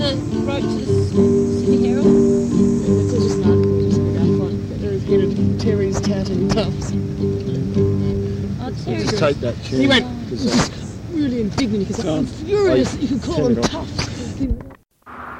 wrote to the Sydney Herald. It's all just an article, just a graph one. But there is been a Terry's touting tubs. Oh, Terry. Just take that chair. He went, really indignant because I'm furious that you could call them tough.